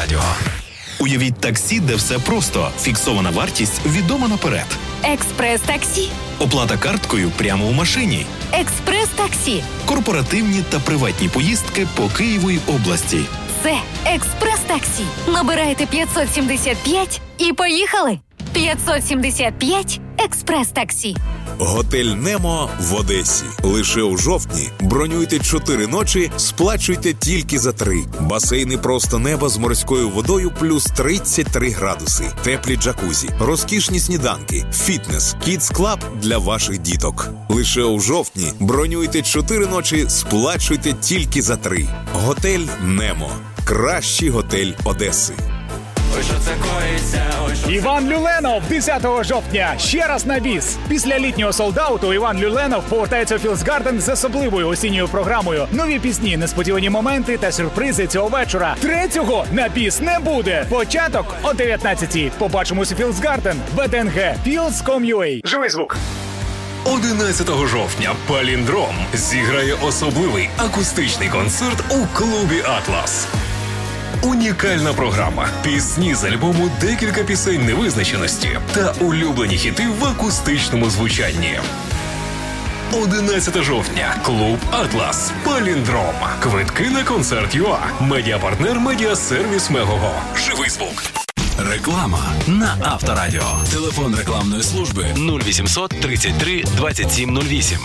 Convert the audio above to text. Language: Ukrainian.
Авторадіо. Уявіть таксі, де все просто. Фіксована вартість відома наперед. Експрес-таксі. Оплата карткою прямо у машині. Експрес-таксі. Корпоративні та приватні поїздки по Києву й області. Це експрес-таксі. Набирайте 575 і поїхали. 575 експрес-таксі. Готель «Немо» в Одесі. Лише у жовтні бронюйте 4 ночі, сплачуйте тільки за 3. Басейни просто неба з морською водою плюс 33 градуси. Теплі джакузі, розкішні сніданки, фітнес, кідс-клаб для ваших діток. Лише у жовтні бронюйте 4 ночі, сплачуйте тільки за 3. Готель «Немо». Кращий готель Одеси. Іван Люленов 10 жовтня. Ще раз на біс. Після літнього солдауту Іван Люленов повертається у Філдсгарден з особливою осінньою програмою. Нові пісні, несподівані моменти та сюрпризи цього вечора. 3-го на біс не буде. Початок о 19-й. Побачимось у Філдсгарден, ВТНГ, Fields.com.ua. Живий звук. 11 жовтня «Паліндром» зіграє особливий акустичний концерт у клубі «Атлас». Унікальна програма, пісні з альбому, декілька пісень невизначеності та улюблені хіти в акустичному звучанні. 11 жовтня. Клуб «Атлас». «Паліндром». Квитки на концерт ЮА. Медіапартнер «Медіасервіс Мегого». Живий звук. Реклама на Авторадіо. Телефон рекламної служби 0800 33 27 08.